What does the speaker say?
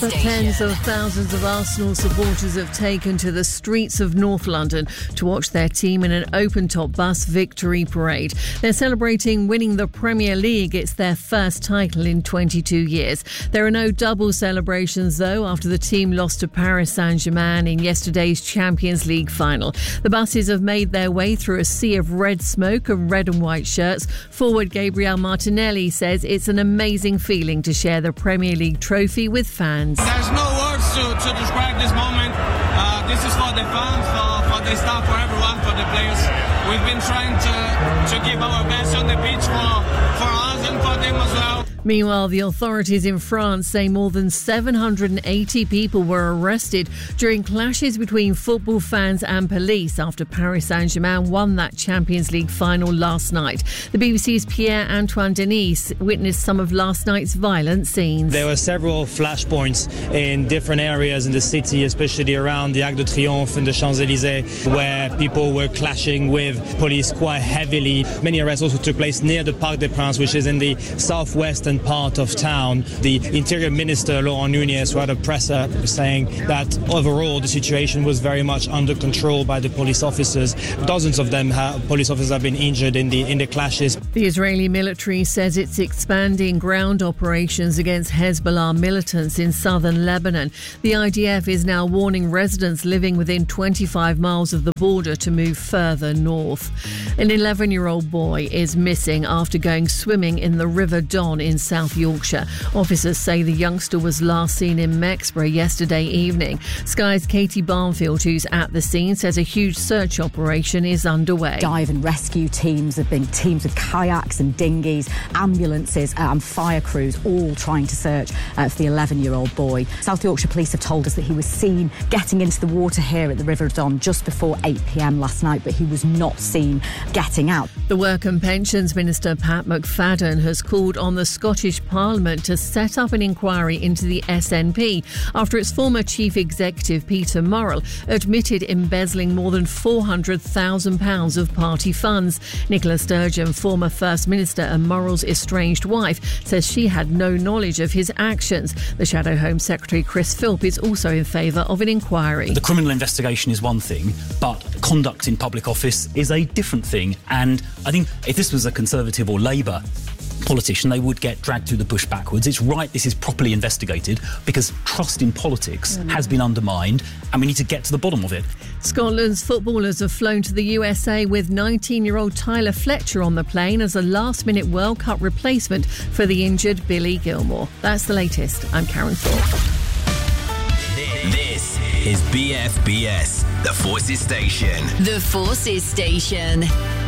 Tens of thousands of Arsenal supporters have taken to the streets of North London to watch their team in an open-top bus victory parade. They're celebrating winning the Premier League. It's their first title in 22 years. There are no double celebrations, though, after the team lost to Paris Saint-Germain in yesterday's Champions League final. The buses have made their way through a sea of red smoke and red and white shirts. Forward Gabriel Martinelli says it's an amazing feeling to share the Premier League trophy with fans. There's no words to describe this moment. This is for the fans, for the staff, for everyone, for the players. We've been trying to give our best on the pitch for us and for them as well. Meanwhile, the authorities in France say more than 780 people were arrested during clashes between football fans and police after Paris Saint-Germain won that Champions League final last night. The BBC's Pierre-Antoine Denis witnessed some of last night's violent scenes. There were several flashpoints in different areas in the city, especially around the Arc de Triomphe and the Champs-Élysées, where people were clashing with police quite heavily. Many arrests also took place near the Parc des Princes, which is in the southwestern part of town. The Interior Minister, Laurent Nunez, had a presser saying that overall the situation was very much under control by the police officers. Dozens of them, police officers, have been injured in the clashes. The Israeli military says it's expanding ground operations against Hezbollah militants in southern Lebanon. The IDF is now warning residents living within 25 miles of the border to move further north. An 11-year-old boy is missing after going swimming in the River Don in South Yorkshire. Officers say the youngster was last seen in Mexborough yesterday evening. Sky's Katie Barnfield, who's at the scene, says a huge search operation is underway. Dive and rescue teams have been teams with kayaks and dinghies, ambulances and fire crews, all trying to search for the 11-year-old boy. South Yorkshire Police have told us that he was seen getting into the water here at the River Don just before 8 p.m. last night, but he was not seen getting out. The Work and Pensions Minister Pat McFadden has called on the Scottish Parliament to set up an inquiry into the SNP after its former chief executive Peter Murrell admitted embezzling more than £400,000 of party funds. Nicola Sturgeon, former First Minister and Murrell's estranged wife, says she had no knowledge of his actions. The Shadow Home Secretary Chris Philp is also in favour of an inquiry. The criminal investigation is one thing, but conduct in public office is a different thing. And I think if this was a Conservative or Labour politician, they would get dragged through the bush backwards. It's right this is properly investigated because trust in politics has been undermined and we need to get to the bottom of it. Scotland's footballers have flown to the USA with 19-year-old Tyler Fletcher on the plane as a last-minute World Cup replacement for the injured Billy Gilmore. That's the latest. I'm Karen Thorpe. This is BFBS, the Forces Station. The Forces Station.